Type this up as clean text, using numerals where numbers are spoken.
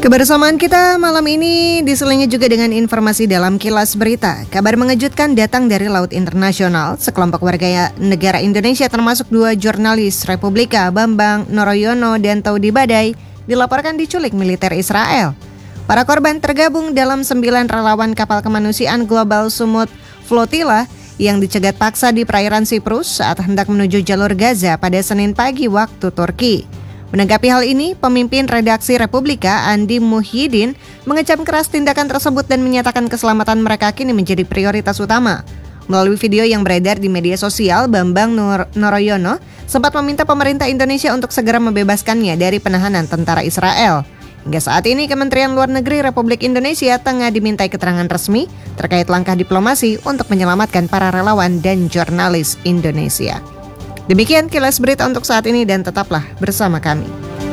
Kebersamaan kita malam ini diselingi juga dengan informasi dalam Kilas Berita. Kabar mengejutkan datang dari Laut Internasional. Sekelompok warga negara Indonesia termasuk 2 jurnalis Republika, Bambang Noroyono dan Taudi Badai, dilaporkan diculik militer Israel. Para korban tergabung dalam 9 relawan kapal kemanusiaan Global Sumut Flotilla yang dicegat paksa di perairan Siprus saat hendak menuju jalur Gaza pada Senin pagi waktu Turki. Menanggapi hal ini, pemimpin redaksi Republika Andi Muhyiddin mengecam keras tindakan tersebut dan menyatakan keselamatan mereka kini menjadi prioritas utama. Melalui video yang beredar di media sosial, Bambang Noroyono sempat meminta pemerintah Indonesia untuk segera membebaskannya dari penahanan tentara Israel. Hingga saat ini, Kementerian Luar Negeri Republik Indonesia tengah dimintai keterangan resmi terkait langkah diplomasi untuk menyelamatkan para relawan dan jurnalis Indonesia. Demikian Kilas Berita untuk saat ini dan tetaplah bersama kami.